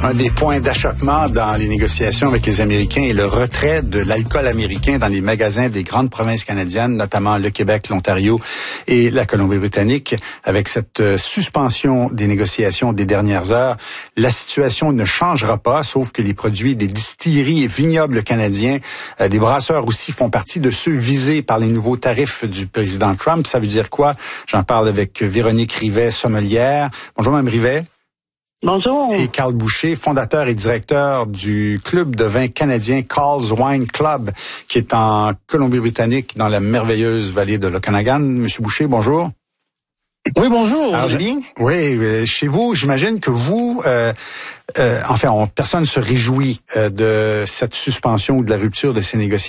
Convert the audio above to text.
Un des points d'achoppement dans les négociations avec les Américains est le retrait de l'alcool américain dans les magasins des grandes provinces canadiennes, notamment le Québec, l'Ontario et la Colombie-Britannique. Avec cette suspension des négociations des dernières heures, la situation ne changera pas, sauf que les produits des distilleries et vignobles canadiens, des brasseurs aussi, font partie de ceux visés par les nouveaux tarifs du président Trump. Ça veut dire quoi? J'en parle avec Véronique Rivet, sommelière. Bonjour, Mme Rivet. Bonjour. Et Carl Boucher, fondateur et directeur du club de vin canadien Carl's Wine Club, qui est en Colombie-Britannique, dans la merveilleuse vallée de l'Okanagan. Monsieur Boucher, bonjour. Oui, bonjour. Oui, chez vous, j'imagine que vous, personne ne se réjouit de cette suspension ou de la rupture de ces négociations.